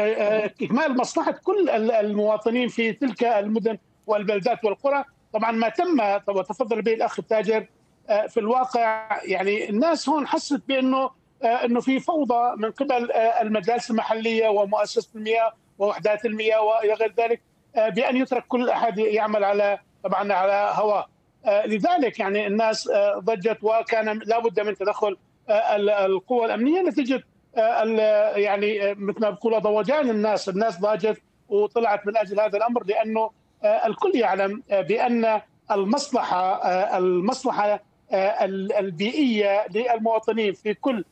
إكمال مصلحة كل المواطنين في تلك المدن والبلدات والقرى. طبعا ما تم وتفضل به الأخ التاجر في الواقع، يعني الناس هون حست بأنه أنه في فوضى من قبل المجالس المحلية ومؤسسة المياه ووحدات المياه وإلى غير ذلك، بأن يترك كل أحد يعمل على طبعا على هواه. لذلك يعني الناس ضجت، وكان لابد من تدخل القوى الأمنية نتيجة يعني مثل ما بقولوا ضوجان الناس ضاجت وطلعت من اجل هذا الامر، لانه الكل يعلم بان المصلحه البيئيه للمواطنين في كل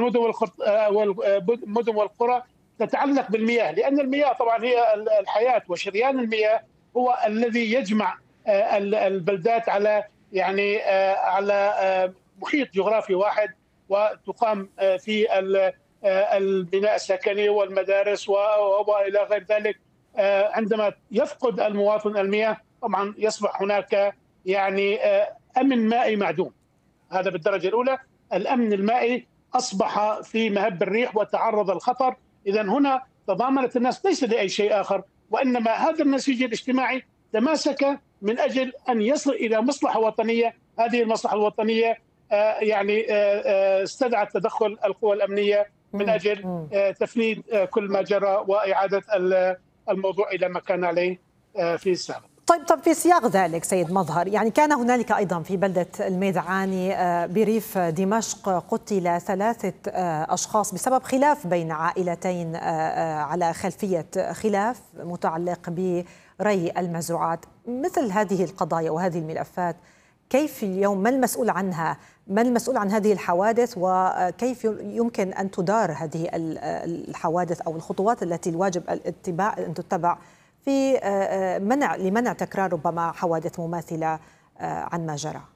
المدن والقرى تتعلق بالمياه، لان المياه طبعا هي الحياه، وشريان المياه هو الذي يجمع البلدات على يعني على محيط جغرافي واحد، وتقام في البناء السكني والمدارس والى غير ذلك. عندما يفقد المواطن المياه طبعا يصبح هناك يعني امن مائي معدوم. هذا بالدرجه الاولى. الامن المائي اصبح في مهب الريح وتعرض الخطر. اذا هنا تضامنت الناس ليس لاي شيء اخر، وانما هذا النسيج الاجتماعي تماسك من اجل ان يصل الى مصلحه وطنيه. هذه المصلحه الوطنيه يعني استدعت تدخل القوى الامنيه من اجل تفنيد كل ما جرى واعاده الموضوع الى ما كان عليه في السابق. طيب في سياق ذلك سيد مظهر، يعني كان هنالك ايضا في بلده الميدعاني بريف دمشق قتل 3 اشخاص بسبب خلاف بين عائلتين على خلفيه خلاف متعلق بري المزروعات. مثل هذه القضايا وهذه الملفات كيف اليوم، ما المسؤول عنها؟ من المسؤول عن هذه الحوادث، وكيف يمكن أن تدار هذه الحوادث أو الخطوات التي الواجب أن تتبع في لمنع تكرار ربما حوادث مماثلة عن ما جرى؟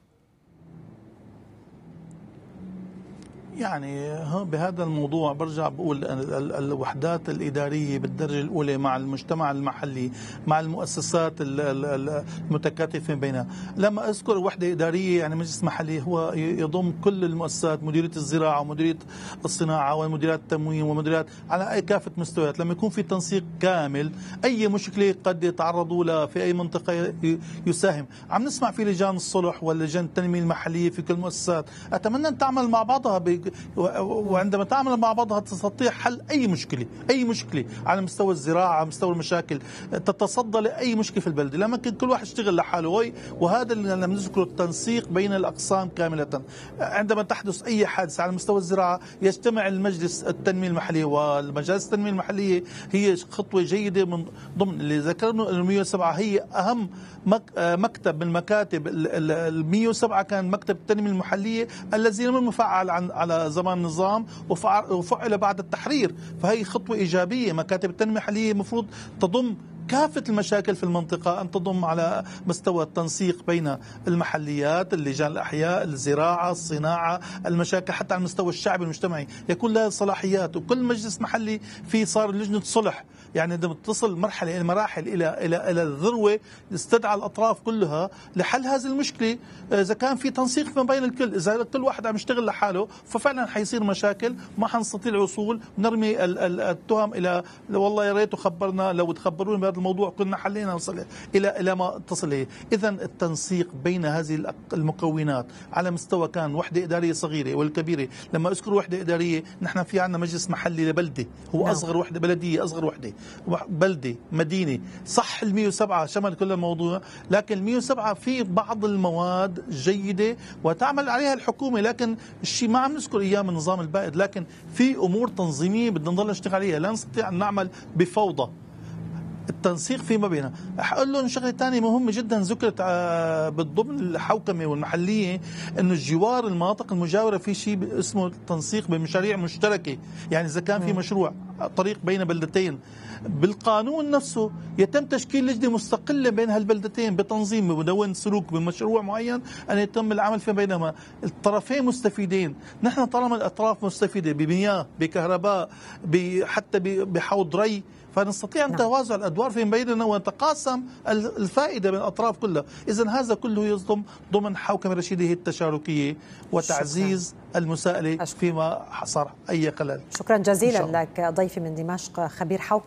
يعني بهذا الموضوع برجع بقول الوحدات الإدارية بالدرجة الأولى مع المجتمع المحلي، مع المؤسسات المتكاتفة بينها. لما أذكر وحدة إدارية يعني مجلس محلي هو يضم كل المؤسسات، مديرية الزراعة ومديرية الصناعة ومديريات التموين ومديريات على أي كافة مستويات. لما يكون في تنسيق كامل أي مشكلة قد يتعرضوا لها في أي منطقة يساهم. عم نسمع في لجان الصلح واللجان التنمية المحلية في كل المؤسسات، أتمنى أن تعمل مع بعضها وعندما تعمل مع بعضها تستطيع حل أي مشكلة على مستوى الزراعة، على مستوى المشاكل، تتصدى لأي مشكلة في البلدة. لما كل واحد يشتغل لحاله، وهذا اللي لم نذكره التنسيق بين الأقسام كاملة. عندما تحدث أي حادثة على مستوى الزراعة يجتمع المجلس التنمية المحلية والمجالس التنمية المحلية، هي خطوة جيدة من ضمن اللي ذكرنا. 107 هي أهم مكتب من مكاتب. 107 كان مكتب التنمية المحلية الذي لم يفعل على زمان النظام وفعل بعد التحرير، فهي خطوة إيجابية. مكاتب التنمية المحلية المفروض تضم كافة المشاكل في المنطقة، أن تضم على مستوى التنسيق بين المحليات، اللجان الأحياء، الزراعة، الصناعة، المشاكل حتى على المستوى الشعبي المجتمعي يكون لها صلاحيات. وكل مجلس محلي في صار لجنة صلح، يعني عندما تصل مراحل إلى الذروة استدعى الأطراف كلها لحل هذه المشكلة. إذا كان في تنسيق ما بين الكل، إذا كل واحد عم يشتغل لحاله ففعلا حيصير مشاكل، ما حنستطيع الوصول. نرمي التهم إلى والله يا ريت خبرنا، لو تخبرونا بهذا الموضوع كنا حلينا، نوصل إلى ما تصل إليه. إذا التنسيق بين هذه المكونات على مستوى كان وحدة إدارية صغيرة والكبيرة. لما أذكر وحدة إدارية، نحن في عندنا مجلس محلي لبلدة، هو أصغر وحدة بلدية، أصغر وحدة بلدة مدينة. صح 107 شمل كل الموضوع، لكن 107 في بعض المواد جيدة وتعمل عليها الحكومة، لكن الشيء ما عم نذكر إياه من النظام البائد. لكن في أمور تنظيمية بدنا نضل نشتغل عليها، لا نستطيع أن نعمل بفوضى. التنسيق فيما بينها. أقول لهم شغله ثانيه مهمه جدا ذكرت بالضمن الحوكمه والمحليه، انه الجوار المناطق المجاوره في شيء اسمه التنسيق بمشاريع مشتركه. يعني اذا كان في مشروع طريق بين بلدتين، بالقانون نفسه يتم تشكيل لجنه مستقله بين هالبلدتين بتنظيم بمدون سلوك بمشروع معين، ان يتم العمل فيما بينهما. الطرفين مستفيدين. نحن طالما الاطراف مستفيده بمياه، بكهرباء، حتى بحوض ري، فنستطيع أن نتوازع الأدوار فيما بيننا ونتقاسم الفائدة من الأطراف كلها. إذن هذا كله يصدم ضمن حوكمة رشيدة التشاركية وتعزيز المساءلة فيما حصل أي خلل. شكرا جزيلا لك ضيفي من دمشق، خبير حوكمة